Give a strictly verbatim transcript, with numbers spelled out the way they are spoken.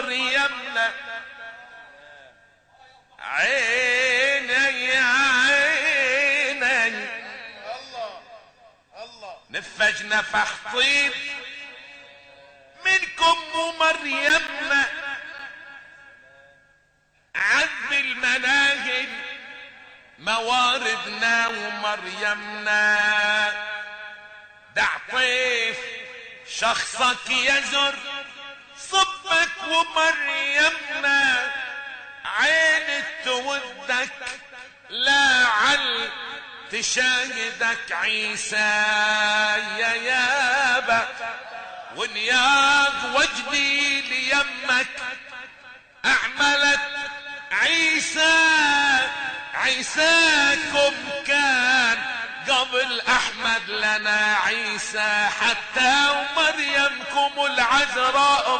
ومريمنا عيني يا عيني نفج نفح طيب منكم ومريمنا عذب المناهل مواردنا ومريمنا دع طيف شخصك يزر صبك ومريمنا عين تودك لا عل تشاهدك عيسى يا يابا ونياض وجدي ليمك اعملت عيسى عيساكم كان قبل احمد لنا عيسى حتى ومريمكم العذراء